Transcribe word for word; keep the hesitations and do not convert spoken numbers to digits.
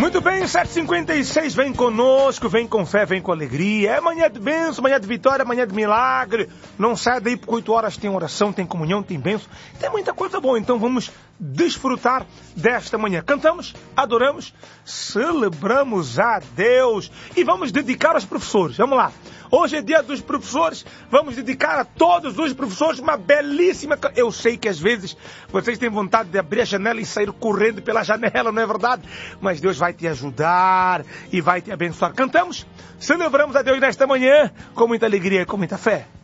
Muito bem, sete e cinquenta e seis, vem conosco, vem com fé, vem com alegria. É manhã de bênção, manhã de vitória, manhã de milagre. Não sai daí, porque oito horas tem oração, tem comunhão, tem bênção. Tem muita coisa boa, então vamos desfrutar desta manhã. Cantamos, adoramos, celebramos a Deus e vamos dedicar aos professores. Vamos lá. Hoje é dia dos professores, vamos dedicar a todos os professores uma belíssima... Eu sei que às vezes vocês têm vontade de abrir a janela e sair correndo pela janela, não é verdade? Mas Deus vai te ajudar e vai te abençoar. Cantamos, celebramos a Deus nesta manhã com muita alegria e com muita fé.